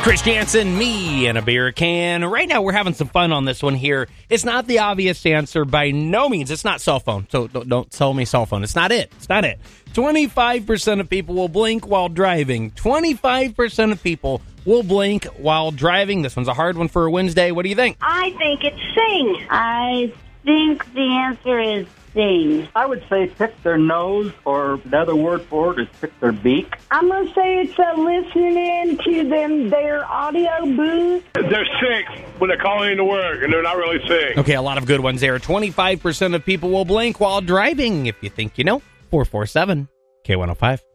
Chris Jansen, me, and a beer can. Right now, we're having some fun on this one here. It's not the obvious answer by no means. It's not cell phone, so don't tell me cell phone. It's not it. 25% of people will blink while driving. 25% of people will blink while driving. This one's a hard one for a Wednesday. What do you think? I think it's sing. I think the answer is sing. I would say pick their nose, or another word for it is pick their beak. I'm going to say it's listening to their audio booth. They're sick when they're calling into work, and they're not really sick. Okay, a lot of good ones there. 25% of people will blink while driving. If you think you know, 447 K105.